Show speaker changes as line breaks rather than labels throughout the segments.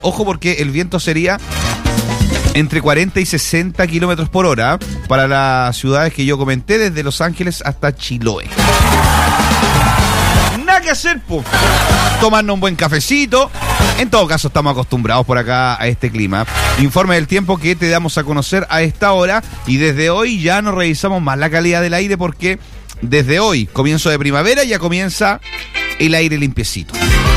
Ojo porque el viento sería entre 40 y 60 kilómetros por hora para las ciudades que yo comenté, desde Los Ángeles hasta Chiloé. Nada que hacer, po. Tomarnos un buen cafecito. En todo caso, estamos acostumbrados por acá a este clima. Informe del tiempo que te damos a conocer a esta hora. Y desde hoy ya no revisamos más la calidad del aire, porque desde hoy, comienzo de primavera, ya comienza el aire limpiecito.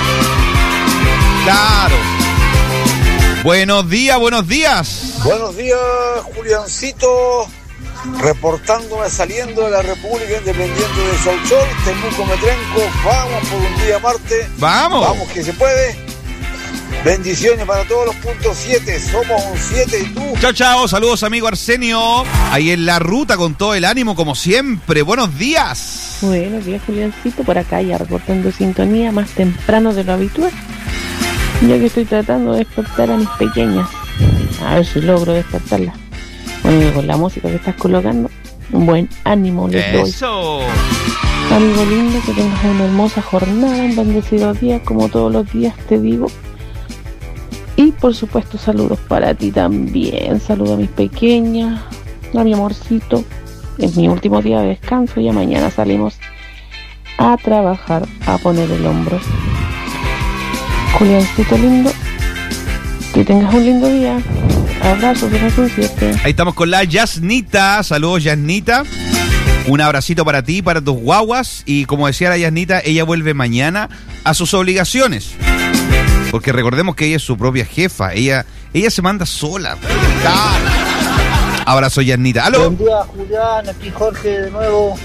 Claro. Buenos días, buenos días.
Buenos días, Juliancito. Reportándome saliendo de la República Independiente de Sauchol, Temuco Metrenco. Vamos por un día Marte.
Vamos.
Vamos que se puede. Bendiciones para todos los puntos 7. Somos un 7 y tú.
Chao, chao. Saludos, amigo Arsenio. Ahí en la ruta con todo el ánimo, como siempre. Buenos días.
Buenos días, Juliancito. Por acá ya reportando sintonía más temprano de lo habitual. Yo que estoy tratando de despertar a mis pequeñas. A ver si logro despertarlas. Bueno, con la música que estás colocando, un buen ánimo les doy.
Eso.
Amigo lindo, que tengas una hermosa jornada, un bendecido día, como todos los días te digo. Y por supuesto, saludos para ti también. Saludos a mis pequeñas, a mi amorcito. Es mi último día de descanso, ya mañana salimos a trabajar, a poner el hombro. Juliancito lindo, que tengas un lindo día. Abrazos de las 7.
Ahí estamos con la Yasnita. Saludos, Yasnita. Un abracito para ti, para tus guaguas. Y como decía la Yasnita, ella vuelve mañana a sus obligaciones. Porque recordemos que ella es su propia jefa. Ella se manda sola. Abrazo, Yasnita. ¡Aló!
Buen día, Julián. Aquí Jorge de nuevo.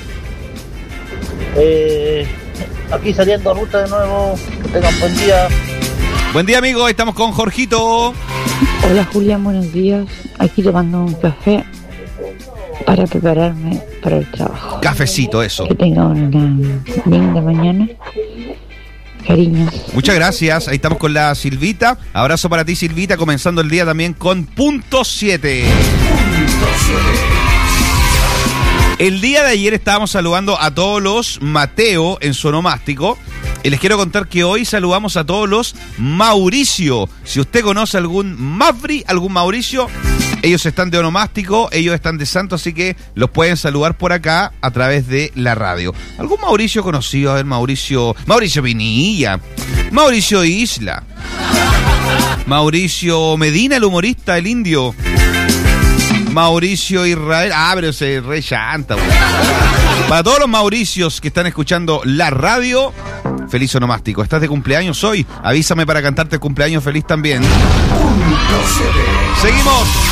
Aquí saliendo a ruta de nuevo. Que tengan buen día.
Buen día, amigo. Estamos con Jorgito.
Hola, Julián. Buenos días. Aquí tomando un café para prepararme para el trabajo.
Cafecito, eso.
Que tenga una linda mañana. Cariños.
Muchas gracias. Ahí estamos con la Silvita. Abrazo para ti, Silvita. Comenzando el día también con punto 7. El día de ayer estábamos saludando a todos los Mateo en su onomástico. Y les quiero contar que hoy saludamos a todos los Mauricio. Si usted conoce algún Mavri, algún Mauricio, ellos están de onomástico, ellos están de santo, así que los pueden saludar por acá a través de la radio. ¿Algún Mauricio conocido? A ver, Mauricio Pinilla, Mauricio Isla, Mauricio Medina, el humorista, el indio, Mauricio Israel. Pero se re chanta. Para todos los Mauricios que están escuchando la radio, feliz onomástico. ¿Estás de cumpleaños hoy? Avísame para cantarte el cumpleaños feliz también. Seguimos.